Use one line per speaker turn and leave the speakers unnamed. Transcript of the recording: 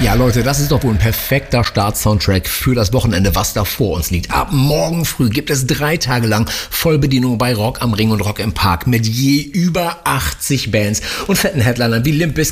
Ja, Leute, das ist doch wohl ein perfekter Start-Soundtrack für das Wochenende, was da vor uns liegt. Ab morgen früh gibt es 3 Tage lang Vollbedienung bei Rock am Ring und Rock im Park mit je über 80 Bands und fetten Headlinern wie Limp Bizkit,